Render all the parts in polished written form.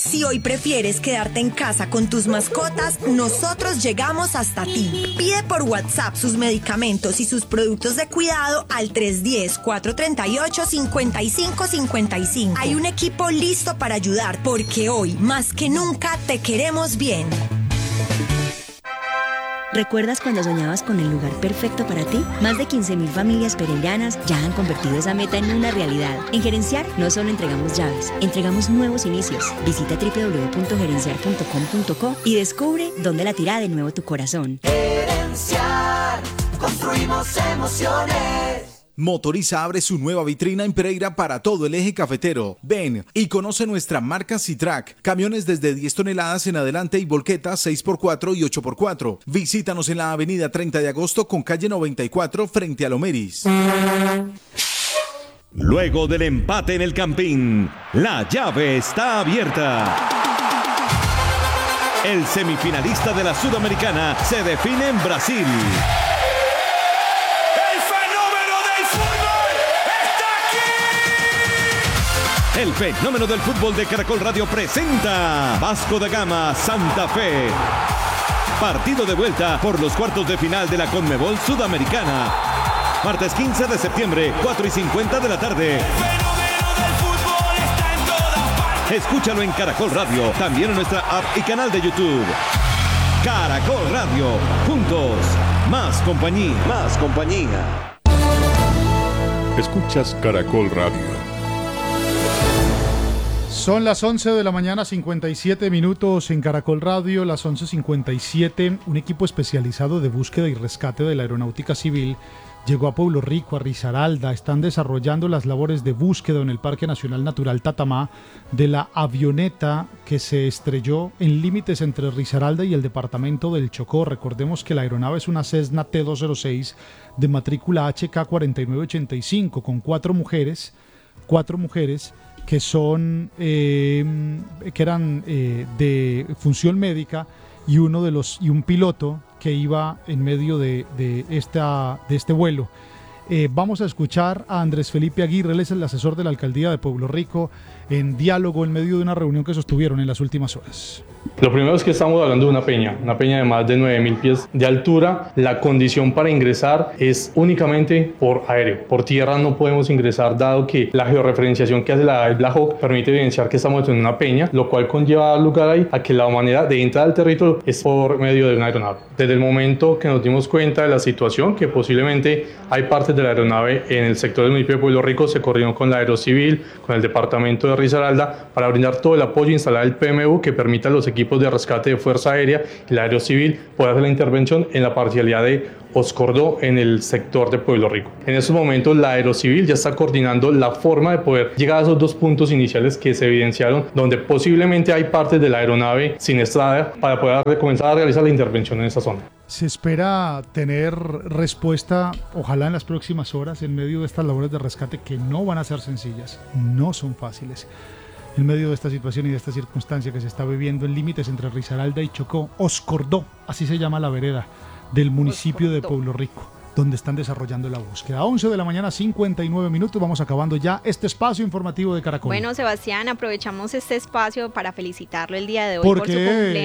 Si hoy prefieres quedarte en casa con tus mascotas, nosotros llegamos hasta ti. Pide por WhatsApp sus medicamentos y sus productos de cuidado al 310-438-5555. Hay un equipo listo para ayudar, porque hoy, más que nunca, te queremos bien. ¿Recuerdas cuando soñabas con el lugar perfecto para ti? Más de 15.000 familias pereiranas ya han convertido esa meta en una realidad. En Gerenciar no solo entregamos llaves, entregamos nuevos inicios. Visita www.gerenciar.com.co y descubre dónde latirá de nuevo tu corazón. Gerenciar, construimos emociones. Motoriza abre su nueva vitrina en Pereira para todo el eje cafetero. Ven y conoce nuestra marca C-Track. Camiones desde 10 toneladas en adelante y volquetas 6x4 y 8x4. Visítanos en la avenida 30 de agosto con calle 94 frente a Lomeris. Luego del empate en el Campín, la llave está abierta. El semifinalista de la Sudamericana se define en Brasil. El fenómeno del fútbol de Caracol Radio presenta Vasco da Gama Santa Fe. Partido de vuelta por los cuartos de final de la Conmebol Sudamericana. Martes 15 de septiembre, 4:50 de la tarde. Escúchalo en Caracol Radio, también en nuestra app y canal de YouTube. Caracol Radio, juntos, más compañía. Más compañía. Escuchas Caracol Radio. Son las 11 de la mañana, 57 minutos en Caracol Radio, las 11:57. Un equipo especializado de búsqueda y rescate de la Aeronáutica Civil llegó a Pueblo Rico, a Risaralda. Están desarrollando las labores de búsqueda en el Parque Nacional Natural Tatamá de la avioneta que se estrelló en límites entre Risaralda y el departamento del Chocó. Recordemos que la aeronave es una Cessna T206 de matrícula HK4985 con cuatro mujeres que son que eran de función médica y un piloto que iba en medio de este vuelo. Vamos a escuchar a Andrés Felipe Aguirre, él es el asesor de la alcaldía de Pueblo Rico, en diálogo en medio de una reunión que sostuvieron en las últimas horas. Lo primero es que estamos hablando de una peña de más de 9.000 pies de altura. La condición para ingresar es únicamente por aéreo. Por tierra no podemos ingresar, dado que la georreferenciación que hace la Black Hawk permite evidenciar que estamos en una peña, lo cual conlleva lugar ahí a que la manera de entrar al territorio es por medio de una aeronave. Desde el momento que nos dimos cuenta de la situación, que posiblemente hay partes de la aeronave en el sector del municipio de Pueblo Rico, se coordinó con la Aerocivil, con el departamento de Risaralda, para brindar todo el apoyo e instalar el PMU que permita a los equipos de rescate de Fuerza Aérea y la Aerocivil poder hacer la intervención en la parcialidad de Oscordó en el sector de Pueblo Rico. En estos momentos la Aerocivil ya está coordinando la forma de poder llegar a esos dos puntos iniciales que se evidenciaron, donde posiblemente hay partes de la aeronave siniestrada, para poder comenzar a realizar la intervención en esa zona. Se espera tener respuesta, ojalá en las próximas horas, en medio de estas labores de rescate que no van a ser sencillas, no son fáciles. En medio de esta situación y de esta circunstancia que se está viviendo en límites entre Risaralda y Chocó, Oscordó, así se llama la vereda del municipio de Pueblo Rico, donde están desarrollando la búsqueda. 11 de la mañana, 59 minutos, vamos acabando ya este espacio informativo de Caracol. Bueno, Sebastián, aprovechamos este espacio para felicitarlo el día de hoy por su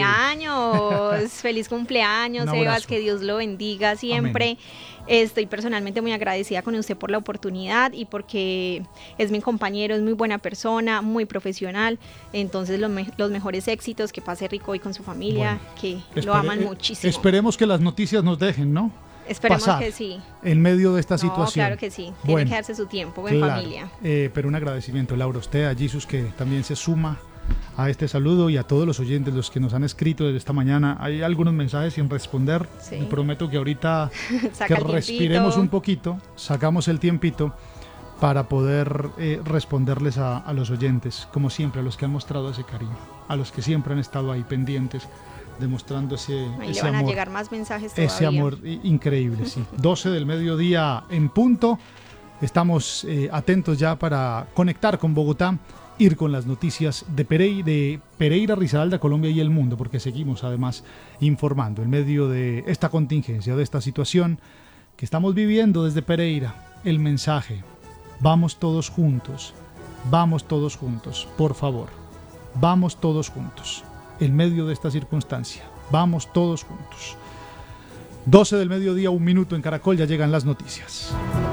cumpleaños. Feliz cumpleaños, Sebas, que Dios lo bendiga siempre. Amén. Estoy personalmente muy agradecida con usted por la oportunidad y porque es mi compañero, es muy buena persona, muy profesional. Entonces los mejores éxitos, que pase rico hoy con su familia, bueno, que lo aman muchísimo. Esperemos que las noticias nos dejen, ¿no? Esperemos que sí. En medio de esta situación. Claro que sí. Tiene que darse su tiempo en familia. Pero un agradecimiento, Laura, a usted, a Jesus, que también se suma a este saludo, y a todos los oyentes, los que nos han escrito desde esta mañana. Hay algunos mensajes sin responder. Sí. Y prometo que ahorita que respiremos un poquito, sacamos el tiempito para poder responderles a los oyentes, como siempre, a los que han mostrado ese cariño, a los que siempre han estado ahí pendientes, demostrando ese le van amor, a llegar más mensajes todavía. Ese amor increíble, sí. 12 del mediodía en punto. Estamos atentos ya para conectar con Bogotá, ir con las noticias de Pereira, Risaralda, Colombia y el mundo, porque seguimos además informando en medio de esta contingencia, de esta situación que estamos viviendo desde Pereira. El mensaje: vamos todos juntos, por favor. Vamos todos juntos, en medio de esta circunstancia. Vamos todos juntos. 12 del mediodía, 1 minuto en Caracol, ya llegan las noticias.